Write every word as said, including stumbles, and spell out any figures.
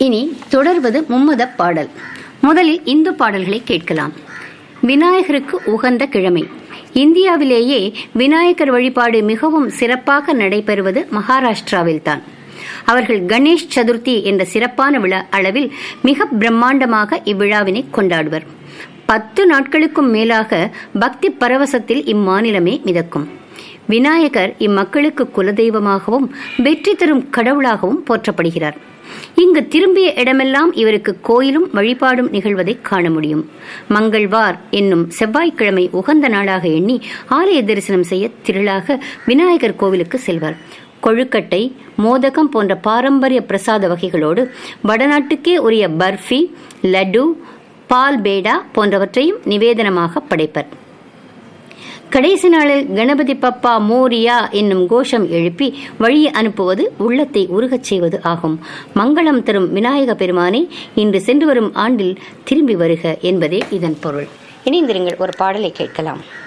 இனி தொடர்வது மும்மத பாடல். முதலில் இந்து பாடல்களை கேட்கலாம். விநாயகருக்கு உகந்த கிழமை. இந்தியாவிலேயே விநாயகர் வழிபாடு மிகவும் சிறப்பாக நடைபெறுவது மகாராஷ்டிராவில்தான். அவர்கள் கணேஷ் சதுர்த்தி என்ற சிறப்பான விழா அளவில் மிக பிரம்மாண்டமாக இவ்விழாவினை கொண்டாடுவர். பத்து நாட்களுக்கும் மேலாக பக்தி பரவசத்தில் இம்மாநிலமே மிதக்கும். விநாயகர் இம்மக்களுக்கு குலதெய்வமாகவும் வெற்றி தரும் கடவுளாகவும் போற்றப்படுகிறார். இங்கு திரும்பிய இடமெல்லாம் இவருக்கு கோயிலும் வழிபாடும் நிகழ்வதை காண முடியும். மங்கள்வார் என்னும் செவ்வாய்க்கிழமை உகந்த நாளாக எண்ணி ஆலய தரிசனம் செய்ய திரளாக விநாயகர் கோவிலுக்கு செல்வார். கொழுக்கட்டை, மோதகம் போன்ற பாரம்பரிய பிரசாத வகைகளோடு வடநாட்டுக்கே உரிய பர்ஃபி, லட்டு, பால் பேடா போன்றவற்றையும் நிவேதனமாக படைப்பர். கடைசி நாளில் கணபதி பப்பா மோரியா என்னும் கோஷம் எழுப்பி வழியை அனுப்புவது உள்ளத்தை உருகச் செய்வது ஆகும். மங்களம் தரும் விநாயக பெருமானே, இன்று சென்று வரும் ஆண்டில் திரும்பி வருக என்பதே இதன் பொருள். இணைந்திருங்கள், ஒரு பாடலை கேட்கலாம்.